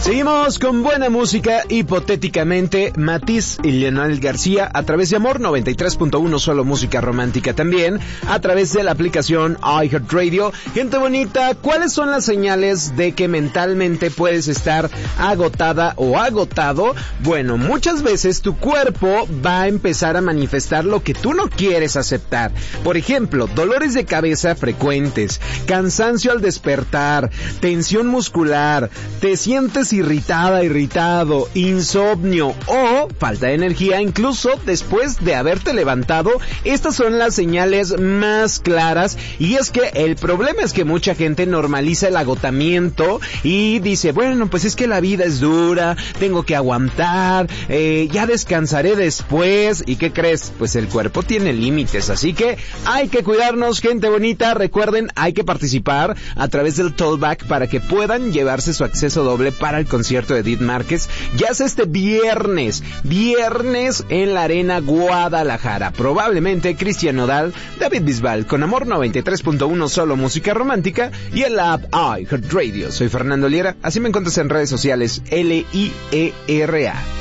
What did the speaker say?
Seguimos con buena música, hipotéticamente, Matiz y Leonel García a través de Amor 93.1, solo música romántica también, a través de la aplicación iHeartRadio. Gente bonita, ¿cuáles son las señales de que mentalmente puedes estar agotada o agotado? Bueno, muchas veces tu cuerpo va a empezar a manifestar lo que tú no quieres aceptar. Por ejemplo, dolores de cabeza frecuentes, cansancio al despertar, tensión muscular, te sientes irritado, insomnio o falta de energía incluso después de haberte levantado. Estas son las señales más claras, y es que el problema es que mucha gente normaliza el agotamiento y dice, bueno, pues es que la vida es dura, tengo que aguantar, ya descansaré después. ¿Y qué crees? Pues el cuerpo tiene límites, así que hay que cuidarnos, gente bonita. Recuerden, hay que participar a través del Tollback para que puedan llevarse su acceso doble para el concierto de Edith Márquez. Ya es este viernes en la Arena Guadalajara. Probablemente Cristian Nodal, David Bisbal, con Amor 93.1, solo música romántica, y el app iHeartRadio. Soy Fernando Liera, así me encuentras en redes sociales, LIERA.